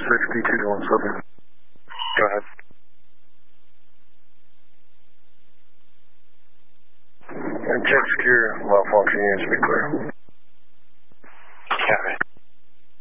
search B217. Go ahead. And check secure malfunction units to be clear. Copy.